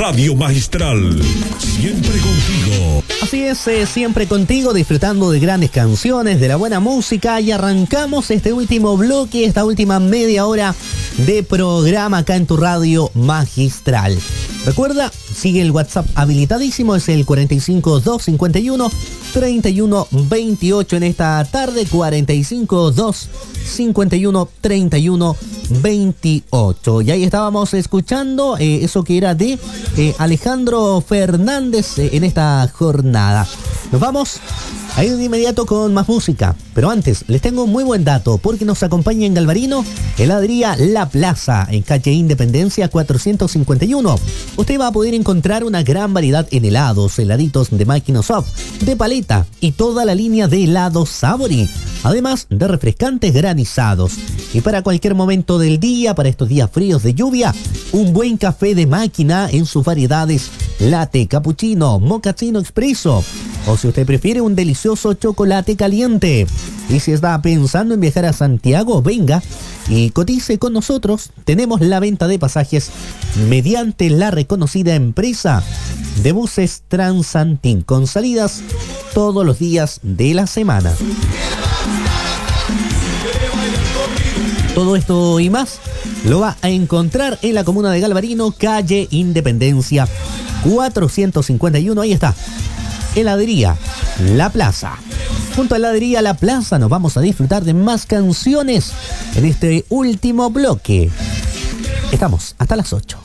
Radio Magistral, siempre contigo. Así es, siempre contigo, disfrutando de grandes canciones, de la buena música, y arrancamos este último bloque, esta última media hora de programa acá en tu Radio Magistral. Recuerda, sigue el WhatsApp habilitadísimo, es el 45251-3128 en esta tarde, 45251-3128. Y ahí estábamos escuchando eso que era de Alejandro Fernández en esta jornada. Nos vamos a ir de inmediato con más música, pero antes les tengo un muy buen dato, porque nos acompaña en Galvarino Heladería La Plaza, en calle Independencia 451. Usted va a poder encontrar una gran variedad en helados, heladitos de máquina soft, de paleta y toda la línea de helados Sabori, además de refrescantes granizados. Y para cualquier momento del día, para estos días fríos de lluvia, un buen café de máquina en sus variedades latte, cappuccino, mochaccino expreso, o si usted prefiere un delicioso chocolate caliente. Y si está pensando en viajar a Santiago, venga y cotice con nosotros. Tenemos la venta de pasajes mediante la reconocida empresa de buses Transantin, con salidas todos los días de la semana. Todo esto y más lo va a encontrar en la comuna de Galvarino, calle Independencia 451. Ahí está, Heladería La Plaza. Junto a Heladería La Plaza nos vamos a disfrutar de más canciones en este último bloque. Estamos hasta las 8.